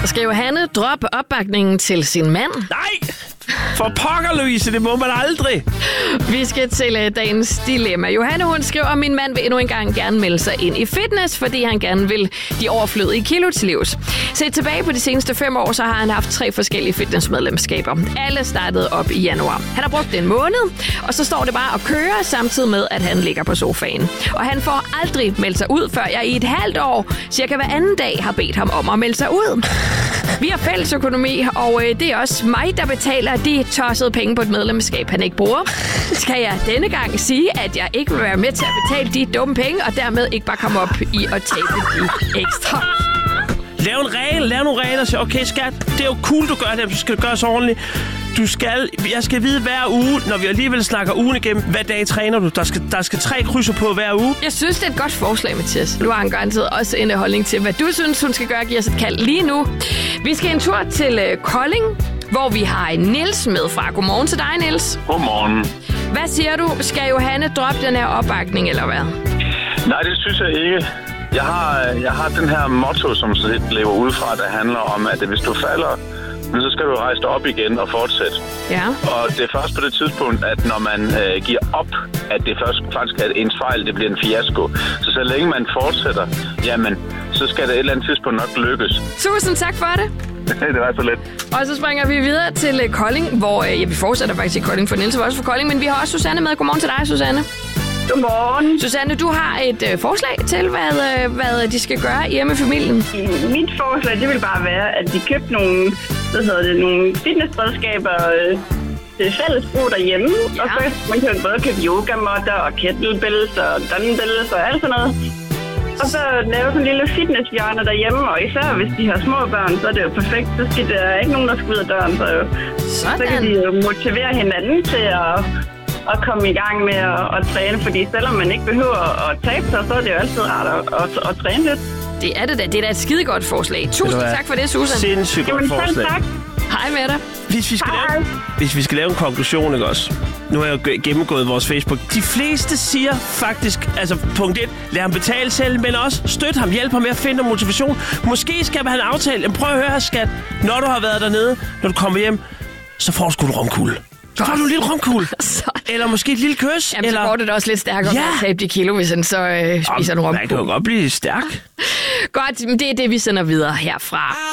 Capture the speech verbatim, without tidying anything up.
Skal Johanne droppe opbakningen til sin mand? Nej! For pokker, Louise, det må man aldrig. Vi skal til uh, dagens dilemma. Johanne, hun skriver, min mand vil endnu engang gerne melde sig ind i fitness, fordi han gerne vil de overflødige kilo til livs. Set tilbage på de seneste fem år, så har han haft tre forskellige fitnessmedlemskaber. Alle startede op i januar. Han har brugt det en måned, og så står det bare og kører, samtidig med, at han ligger på sofaen. Og han får aldrig meldt sig ud, før jeg i et halvt år, cirka hver anden dag, har bedt ham om at melde sig ud. Vi har fælles økonomi, og øh, det er også mig, der betaler de tossede penge på et medlemskab, han ikke bruger. Skal jeg denne gang sige, at jeg ikke vil være med til at betale de dumme penge, og dermed ikke bare komme op i at tabe de ekstra? Lav en regel, lav nogle regler og sige, okay skat, det er jo cool, du gør det, du skal gøre så ordentligt. Du skal, jeg skal vide hver uge, når vi alligevel snakker ugen igennem, hvad dag træner du? Der skal, der skal tre krydser på hver uge. Jeg synes, det er et godt forslag, Mathias. Du har han garanteret også en holdning til, hvad du synes, hun skal gøre. Giv os et kald lige nu. Vi skal en tur til uh, Kolding, hvor vi har Niels med fra. Godmorgen til dig, Niels. Godmorgen. Hvad siger du? Skal Johanne droppe den her opbakning, eller hvad? Nej, det synes jeg ikke. Jeg har, jeg har den her motto, som så lever udefra, der handler om, at hvis du falder, så skal du rejse dig op igen og fortsætte. Ja. Og det er først på det tidspunkt, at når man øh, giver op, at det først faktisk er ens fejl, det bliver en fiasko. Så så længe man fortsætter, jamen, så skal det et eller andet tidspunkt nok lykkes. Tusind tak for det. Det var så let. Og så springer vi videre til Kolding, hvor ja, vi fortsætter faktisk i Kolding, for Niels var også for Kolding, men vi har også Susanne med. Godmorgen til dig, Susanne. Godmorgen. Susanne, du har et øh, forslag til, hvad, øh, hvad de skal gøre hjemme i familien. Mit forslag, det vil bare være, at de købte nogle, hvad hedder det, nogle fitnessredskaber øh, til fælles brug derhjemme. Ja. Og så man kan både købe yogamotter og kettlebells og dumbbells og alt sådan noget. Og så lave sådan en lille fitnesshjørne derhjemme, og især hvis de har små børn, så er det jo perfekt. Så skal der ikke nogen, der skal ud af døren, så, så kan de jo motivere hinanden til at... og komme i gang med at, at træne, fordi selvom man ikke behøver at tabe sig, så er det jo altid rart at, at, at træne lidt. Det er det da. Det er da et skidegodt forslag. Tusind tak for det, Susan. Sindssygt godt forslag. Tak. Hej med dig. Hvis vi, skal lave, hvis vi skal lave en konklusion, ikke også? Nu har jeg jo gennemgået vores Facebook. De fleste siger faktisk, altså punkt et, lad ham betale selv, men også støt ham, hjælp ham med at finde motivation. Måske skal han aftale, prøv at høre her, skat, når du har været dernede, når du kommer hjem, så får du sgu en romkugle. Så får du en lille romkugle. Eller måske et lille kys. Jamen, eller... så går det da også lidt stærkere ja. at tabe de kilo, hvis han så øh, spiser en romkugle. Man kan jo godt blive stærk. Godt, det er det, vi sender videre herfra.